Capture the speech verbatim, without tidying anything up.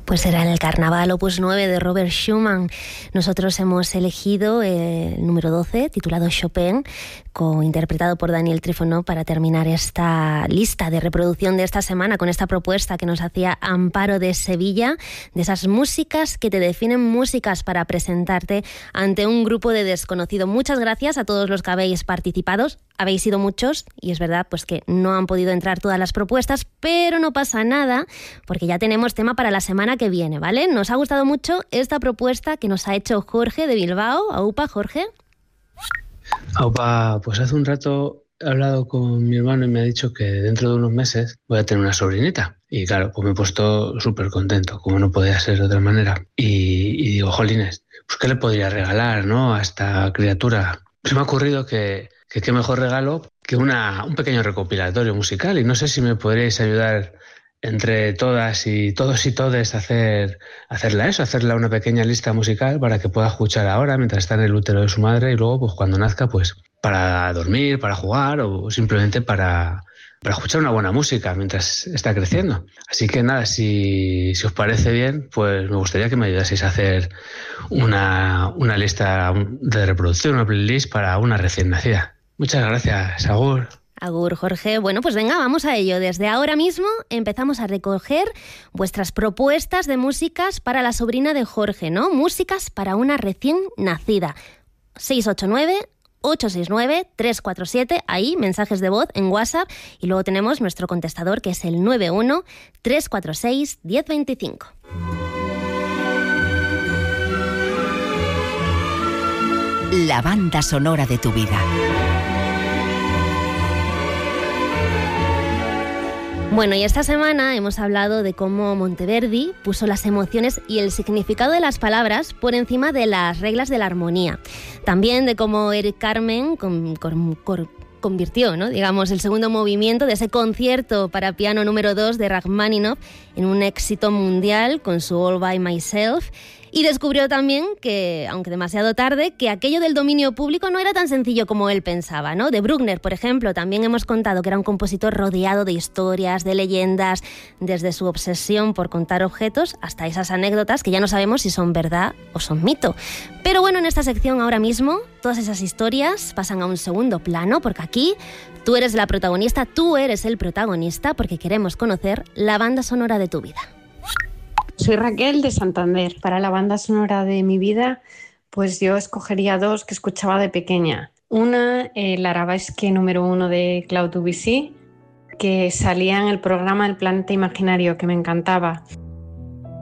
Pues era el Carnaval Opus nueve de Robert Schumann. Nosotros hemos elegido el número doce, titulado Chopin, interpretado por Daniel Trífono, para terminar esta lista de reproducción de esta semana con esta propuesta que nos hacía Amparo de Sevilla, de esas músicas que te definen, músicas para presentarte ante un grupo de desconocidos. Muchas gracias a todos los que habéis participado. Habéis sido muchos y es verdad pues que no han podido entrar todas las propuestas, pero no pasa nada porque ya tenemos tema para la semana que viene, ¿vale? Nos ha gustado mucho esta propuesta que nos ha hecho Jorge de Bilbao. Aupa, Jorge. Aupa, pues hace un rato he hablado con mi hermano y me ha dicho que dentro de unos meses voy a tener una sobrinita. Y claro, pues me he puesto súper contento, como no podía ser de otra manera. Y, y digo, jolines, pues ¿qué le podría regalar, no, a esta criatura? Se me ha ocurrido que que qué mejor regalo que una, un pequeño recopilatorio musical, y no sé si me podríais ayudar entre todas y todos y todes a hacer, hacerla eso, hacerla una pequeña lista musical para que pueda escuchar ahora mientras está en el útero de su madre y luego pues cuando nazca pues para dormir, para jugar o simplemente para, para escuchar una buena música mientras está creciendo. Así que nada, si, si os parece bien, pues me gustaría que me ayudaseis a hacer una, una lista de reproducción, una playlist para una recién nacida. Muchas gracias, Agur. Agur, Jorge. Bueno, pues venga, vamos a ello. Desde ahora mismo empezamos a recoger vuestras propuestas de músicas para la sobrina de Jorge, ¿no? Músicas para una recién nacida. seis ocho nueve, ocho seis nueve, tres cuatro siete, ahí, mensajes de voz en WhatsApp. Y luego tenemos nuestro contestador, que es el nueve uno, tres cuatro seis, uno cero dos cinco. La banda sonora de tu vida. Bueno, y esta semana hemos hablado de cómo Monteverdi puso las emociones y el significado de las palabras por encima de las reglas de la armonía. También de cómo Eric Carmen con, con, con, convirtió, ¿no?, digamos, el segundo movimiento de ese concierto para piano número dos de Rachmaninoff en un éxito mundial con su All by Myself. Y descubrió también que, aunque demasiado tarde, que aquello del dominio público no era tan sencillo como él pensaba, ¿no? De Bruckner, por ejemplo, también hemos contado que era un compositor rodeado de historias, de leyendas, desde su obsesión por contar objetos hasta esas anécdotas que ya no sabemos si son verdad o son mito. Pero bueno, en esta sección ahora mismo, todas esas historias pasan a un segundo plano, porque aquí tú eres la protagonista, tú eres el protagonista, porque queremos conocer la banda sonora de tu vida. Soy Raquel de Santander. Para la banda sonora de mi vida, pues yo escogería dos que escuchaba de pequeña. Una, el Arabesque número uno de Claude Debussy, que salía en el programa El Planeta Imaginario, que me encantaba.